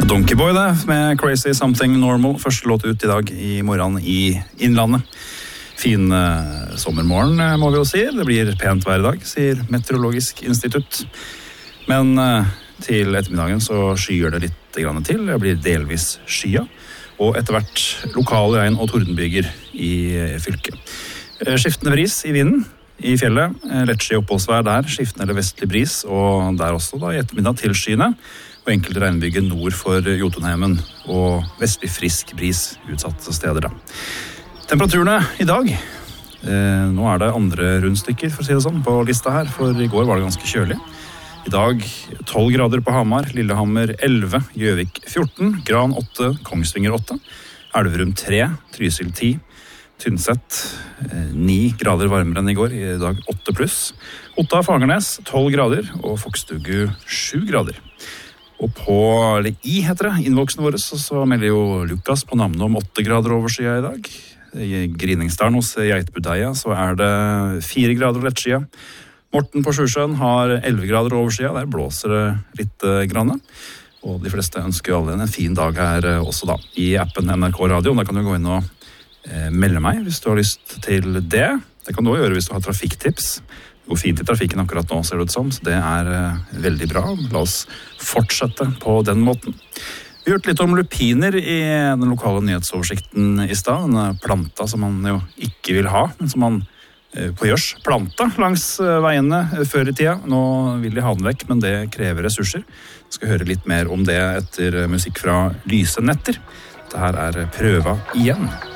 Donkey Boy det, med Crazy Something Normal. Første låt ut i dag i morgen i Innlandet. Fin sommermorgen, må vi jo si. Det blir pent vær i dag, sier Meteorologisk institutt. Men til ettermiddagen så skyer det litt grann til. Det blir delvis skya. Og etter hvert lokale regn- og tordenbyger i fylket. Skiftende bris i vinden i fjellet. Lett sky oppholdsvær der, skiftende eller vestlig bris. Og der også da i ettermiddag til skyene. Og enkelte regnbyger nord for Jotunheimen, og vestlig frisk bris utsatte steder da. Temperaturene i dag, nå det andre rundstykker, for å si det sånn, på lista her, for i går var det ganske kjølig. I dag 12 grader på Hamar, Lillehammer 11, Gjøvik 14, Gran 8, Kongsvinger 8, Elverum 3, Trysil 10, Tynset 9 grader varmere enn i går, i dag 8 pluss. Otta Fagernes 12 grader, og Fokstugu 7 grader. Og i heter det, innvoksene våre, så melder jo Lukas på Namne om 8 grader over skya i dag. I Griningsdalen hos Geitbudeia så det 4 grader lett skya. Morten på Sjusjøen har 11 grader over skya, der blåser det litt grann. Og de fleste ønsker jo alle en fin dag her også da, i appen NRK Radio. Der kan du gå inn og melde meg hvis du har lyst til det. Det kan du også gjøre hvis du har trafikktips. Det går fint i trafikken akkurat nå, ser det ut som, så det veldig bra. La oss fortsette på den måten. Vi har hørt litt om lupiner i den lokale nyhetsoversikten i stad. Denne planta som man jo ikke vil ha, men som man på Gjørs planta langs veiene før i tida. Nå vil de ha den vekk, men det krever ressurser. Vi skal høre litt mer om det etter musikk fra Lysenetter. Dette her Prøva igjen.